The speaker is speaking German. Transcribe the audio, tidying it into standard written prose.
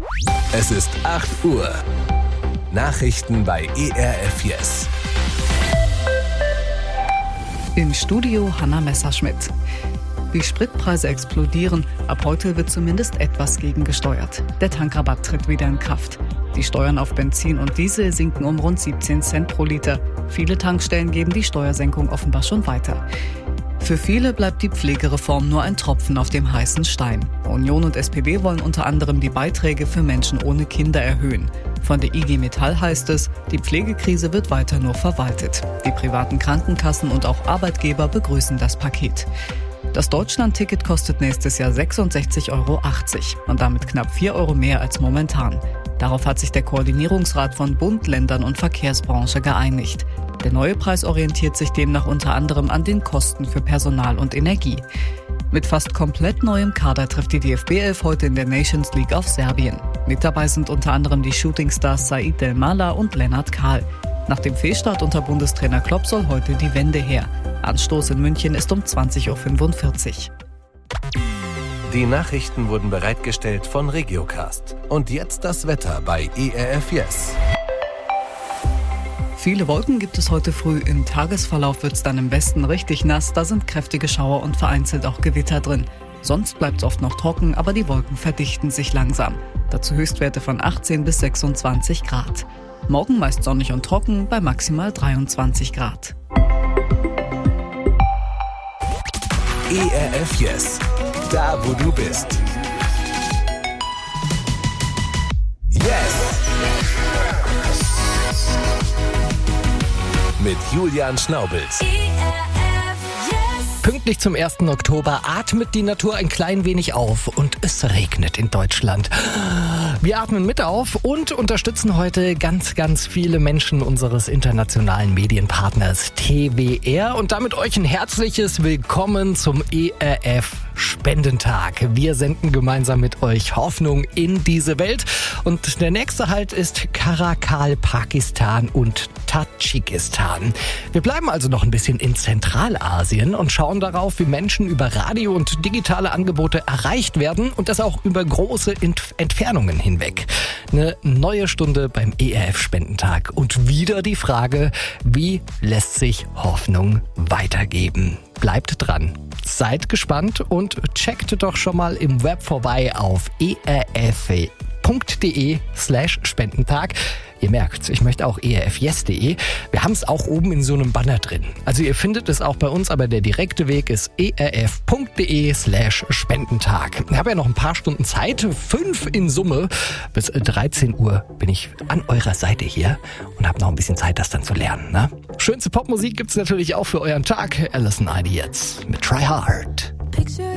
Es ist 8 Uhr. Nachrichten bei ERF Yes. Im Studio Hanna Messerschmidt. Die Spritpreise explodieren. Ab heute wird zumindest etwas gegengesteuert. Der Tankrabatt tritt wieder in Kraft. Die Steuern auf Benzin und Diesel sinken um rund 17 Cent pro Liter. Viele Tankstellen geben die Steuersenkung offenbar schon weiter. Für viele bleibt die Pflegereform nur ein Tropfen auf dem heißen Stein. Union und SPD wollen unter anderem die Beiträge für Menschen ohne Kinder erhöhen. Von der IG Metall heißt es, die Pflegekrise wird weiter nur verwaltet. Die privaten Krankenkassen und auch Arbeitgeber begrüßen das Paket. Das Deutschland-Ticket kostet nächstes Jahr 66,80 € und damit knapp 4 € mehr als momentan. Darauf hat sich der Koordinierungsrat von Bund, Ländern und Verkehrsbranche geeinigt. Der neue Preis orientiert sich demnach unter anderem an den Kosten für Personal und Energie. Mit fast komplett neuem Kader trifft die DFB-11 heute in der Nations League auf Serbien. Mit dabei sind unter anderem die Shootingstars Said Delmala und Lennart Kahl. Nach dem Fehlstart unter Bundestrainer Klopp soll heute die Wende her. Anstoß in München ist um 20:45 Uhr. Die Nachrichten wurden bereitgestellt von Regiocast. Und jetzt das Wetter bei ERF Yes. Viele Wolken gibt es heute früh. Im Tagesverlauf wird es dann im Westen richtig nass. Da sind kräftige Schauer und vereinzelt auch Gewitter drin. Sonst bleibt es oft noch trocken, aber die Wolken verdichten sich langsam. Dazu Höchstwerte von 18 bis 26 Grad. Morgen meist sonnig und trocken bei maximal 23 Grad. ERF Yes. Da, wo du bist. Yes! Mit Julian Schnaubels. Pünktlich zum 1. Oktober atmet die Natur ein klein wenig auf und es regnet in Deutschland. Wir atmen mit auf und unterstützen heute ganz, ganz viele Menschen unseres internationalen Medienpartners TWR und damit euch ein herzliches Willkommen zum ERF Spendentag. Wir senden gemeinsam mit euch Hoffnung in diese Welt und der nächste Halt ist Karakal, Pakistan und Tadschikistan. Wir bleiben also noch ein bisschen in Zentralasien und schauen darauf, wie Menschen über Radio und digitale Angebote erreicht werden und das auch über große Entfernungen hinweg. Eine neue Stunde beim ERF Spendentag und wieder die Frage, wie lässt sich Hoffnung weitergeben? Bleibt dran. Seid gespannt und checkt doch schon mal im Web vorbei auf erf.de/Spendentag. Ihr merkt, ich möchte auch erfyes.de. Wir haben es auch oben in so einem Banner drin. Also ihr findet es auch bei uns, aber der direkte Weg ist erf.de/Spendentag. Ich habe ja noch ein paar Stunden Zeit, 5 in Summe. Bis 13 Uhr bin ich an eurer Seite hier und habe noch ein bisschen Zeit, das dann zu lernen. Ne? Schönste Popmusik gibt's natürlich auch für euren Tag. Alison Idol jetzt mit Try Hard.